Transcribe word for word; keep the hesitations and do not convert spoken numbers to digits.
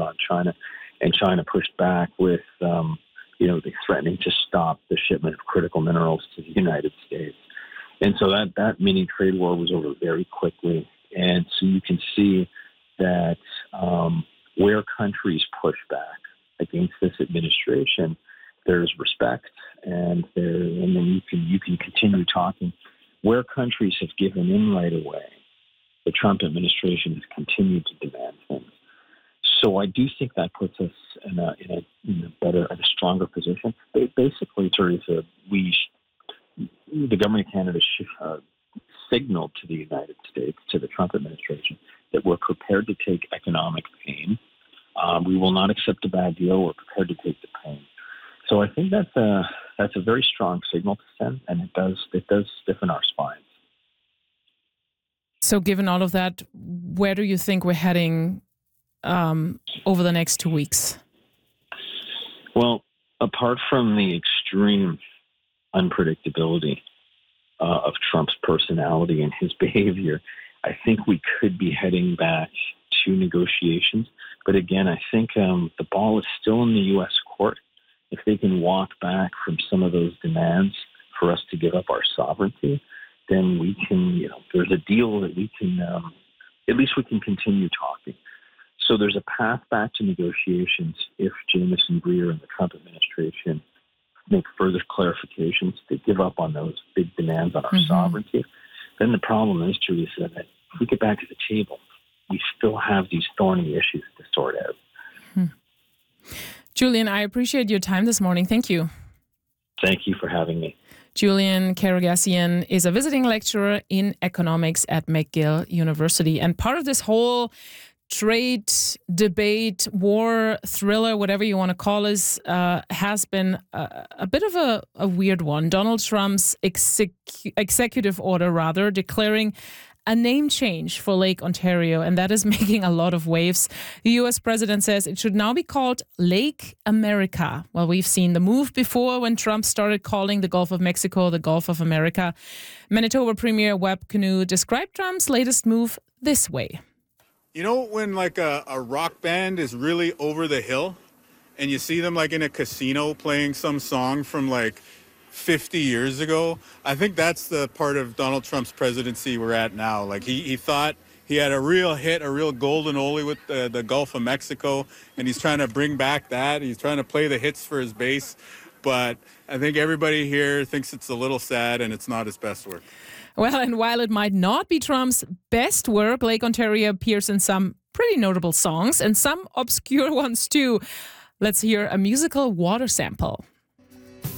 on China, and China pushed back with, um, you know, they threatening to stop the shipment of critical minerals to the United States. And so that, that mini trade war was over very quickly. And so you can see that um, where countries push back against this administration, there's respect, and there, and then you can you can continue talking. Where countries have given in right away, the Trump administration has continued to demand things. So I do think that puts us in a in a, in a better, in a stronger position. Basically, Teresa, we the government of Canada should, uh, signaled to the United States, to the Trump administration, that we're prepared to take economic pain. Um, we will not accept a bad deal. We're prepared to take the pain. So I think that's a that's a very strong signal to send, and it does it does stiffen our spines. So, given all of that, where do you think we're heading um, over the next two weeks? Well, apart from the extreme unpredictability uh, of Trump's personality and his behavior, I think we could be heading back to negotiations. But again, I think um, the ball is still in the U S court. If they can walk back from some of those demands for us to give up our sovereignty, then we can, you know, there's a deal that we can, um, at least we can continue talking. So there's a path back to negotiations if Jamieson Greer and the Trump administration make further clarifications to give up on those big demands on our mm-hmm. sovereignty. Then the problem is, Teresa, that if we get back to the table, we still have these thorny issues to sort out. Hmm. Julian, I appreciate your time this morning. Thank you. Thank you for having me. Julian Karagassian is a visiting lecturer in economics at McGill University. And part of this whole trade debate, war, thriller, whatever you want to call it, uh, has been a, a bit of a, a weird one. Donald Trump's execu- executive order, rather, declaring a name change for Lake Ontario, and that is making a lot of waves. The U S president says it should now be called Lake America. Well, we've seen the move before when Trump started calling the Gulf of Mexico the Gulf of America. Manitoba Premier Webb Kinew described Trump's latest move this way. You know when like a, a rock band is really over the hill and you see them like in a casino playing some song from like fifty years ago? I think that's the part of Donald Trump's presidency we're at now. Like he, he thought he had a real hit, a real golden oldie with the, the Gulf of Mexico, and he's trying to bring back that. He's trying to play the hits for his base. But I think everybody here thinks it's a little sad and it's not his best work. Well, and while it might not be Trump's best work, Lake Ontario appears in some pretty notable songs and some obscure ones too. Let's hear a musical water sample.